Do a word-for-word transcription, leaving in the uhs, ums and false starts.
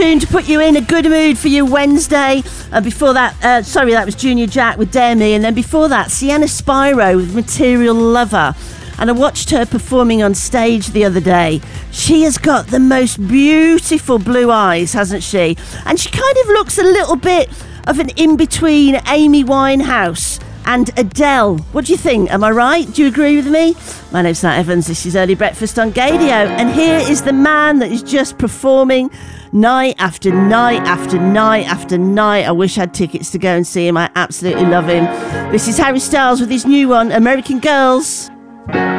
To put you in a good mood for your Wednesday. And before that, uh, sorry, that was Junior Jack with Dare Me. And then before that, Sienna Spyro with Material Lover. And I watched her performing on stage the other day. She has got the most beautiful blue eyes, hasn't she? And she kind of looks a little bit of an in-between Amy Winehouse and Adele. What do you think? Am I right? Do you agree with me? My name's Nat Evans. This is Early Breakfast on Gadio. And here is the man that is just performing night after night after night after night. I wish I had tickets to go and see him. I absolutely love him. This is Harry Styles with his new one, American Girls.